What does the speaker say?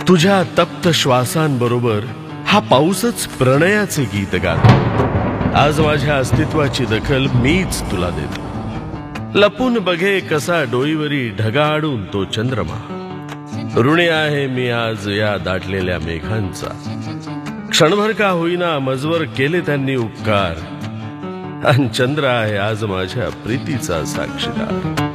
तुझ्या तप्त श्वासांबरोबर हा पाऊसच प्रणयाचे गीत गातो। आज माझ्या अस्तित्वाची दखल मीच तुला देतो। लपून बघे कसा डोईवरी ढगाळून तो चंद्रमा। ऋणी आहे मी आज या दाटलेल्या मेघांचा। क्षणभर का होईना मजवर केले त्यांनी उपकार। आणि चंद्र आहे आज माझ्या प्रीतीचा साक्षीदार।